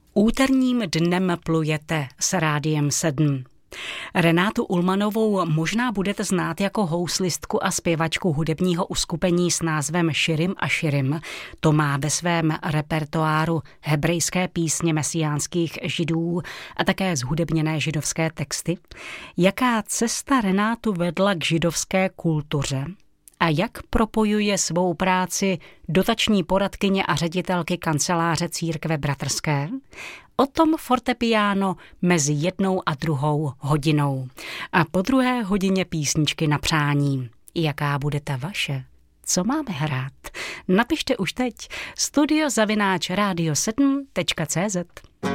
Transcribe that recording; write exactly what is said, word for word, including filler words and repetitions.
Úterním dnem plujete s Rádiem sedm. Renátu Ulmanovou možná budete znát jako houslistku a zpěvačku hudebního uskupení s názvem Širim a Širim. To má ve svém repertoáru hebrejské písně mesiánských židů a také zhudebněné židovské texty. Jaká cesta Renátu vedla k židovské kultuře? A jak propojuje svou práci dotační poradkyně a ředitelky kanceláře Církve bratrské? O tom fortepiano mezi jednou a druhou hodinou. A po druhé hodině písničky na přání. Jaká bude ta vaše? Co máme hrát? Napište už teď studio zavináč radio sedm tečka cé zet.